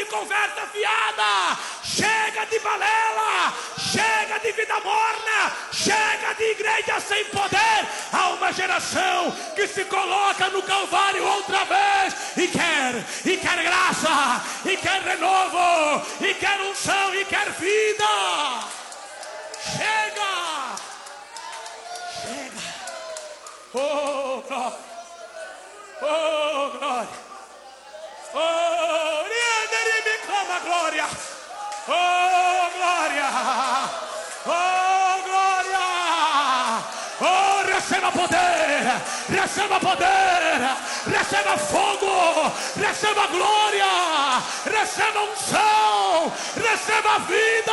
conversa fiada, chega de balela, chega de vida morna, chega de igreja sem poder. Há uma geração que se coloca no Calvário outra vez e quer graça, e quer renovo, e quer unção, e quer vida. Chega! Oh, glória! Oh, glória! Oh, me clama glória! Oh, glória! Oh, glória! Oh, receba poder! Receba poder! Receba fogo! Receba glória! Receba unção! Receba vida!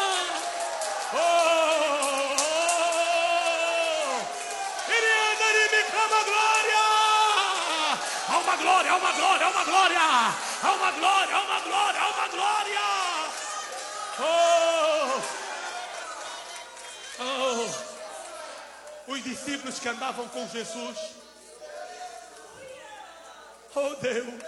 Há uma glória, há uma glória, há uma glória, há uma glória, há uma glória, há uma glória. Os discípulos que andavam com Jesus, oh Deus,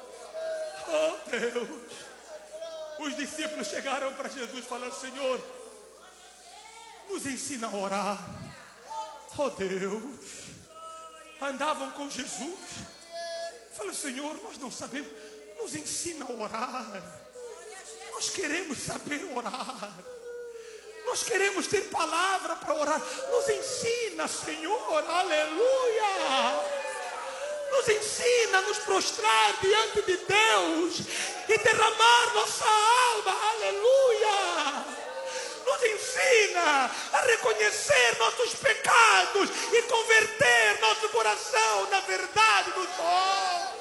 os discípulos chegaram para Jesus falando: Senhor, nos ensina a orar. Oh Deus, andavam com Jesus. Fala: Senhor, nós não sabemos, nos ensina a orar. Nós queremos saber orar. Nós queremos ter palavra para orar. Nos ensina, Senhor, aleluia. Nos ensina a nos prostrar diante de Deus e derramar nossa alma, aleluia. Nos ensina a reconhecer nossos pecados e converter nosso coração na verdade do Senhor.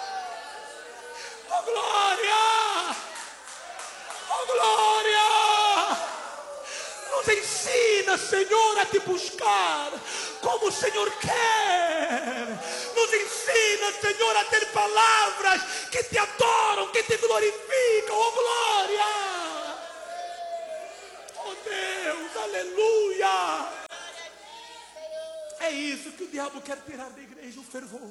Oh glória! Oh glória! Nos ensina, Senhor, a te buscar como o Senhor quer. Nos ensina, Senhor, a ter palavras que te adoram, que te glorificam. Oh glória! Oh Deus, aleluia! É isso que o diabo quer tirar da igreja, o fervor.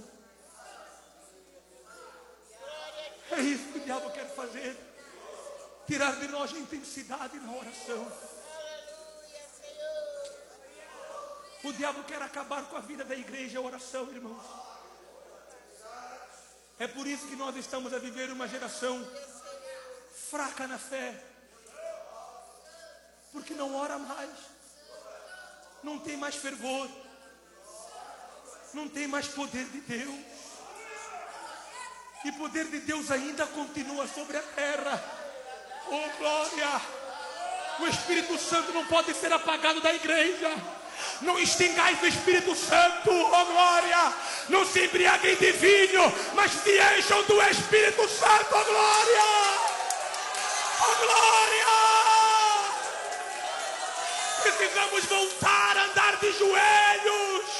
É isso que o diabo quer fazer. Tirar de nós a intensidade na oração. O diabo quer acabar com a vida da igreja, a oração, irmãos. É por isso que nós estamos a viver uma geração fraca na fé. Porque não ora mais. Não tem mais fervor. Não tem mais poder de Deus. E o poder de Deus ainda continua sobre a terra. Oh glória! O Espírito Santo não pode ser apagado da igreja. Não extingais o Espírito Santo, oh glória! Não se embriaguem de vinho, mas se encham do Espírito Santo, oh glória! Oh glória! Precisamos voltar a andar de joelhos.